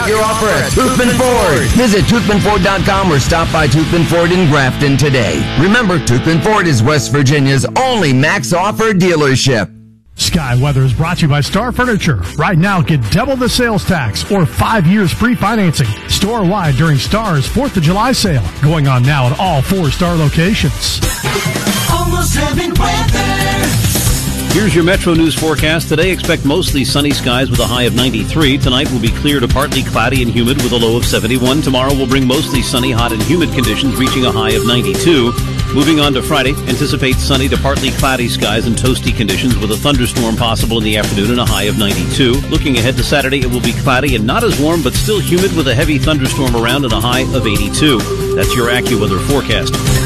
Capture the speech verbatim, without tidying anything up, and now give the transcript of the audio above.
your offer at Toothman Ford. Visit Toothman Ford dot com or stop by Toothman Ford in Grafton today. Remember, Toothman Ford is West Virginia's only max offer dealership. Sky Weather is brought to you by Star Furniture. Right now, get double the sales tax or five years free financing store-wide during Star's fourth of July sale. Going on now at all four Star locations. Almost Heaven weather. Here's your Metro News forecast. Today, expect mostly sunny skies with a high of ninety-three. Tonight will be clear to partly cloudy and humid with a low of seventy-one. Tomorrow will bring mostly sunny, hot, and humid conditions, reaching a high of ninety-two. Moving on to Friday, anticipate sunny to partly cloudy skies and toasty conditions with a thunderstorm possible in the afternoon and a high of ninety-two. Looking ahead to Saturday, it will be cloudy and not as warm, but still humid with a heavy thunderstorm around and a high of eighty-two. That's your AccuWeather forecast.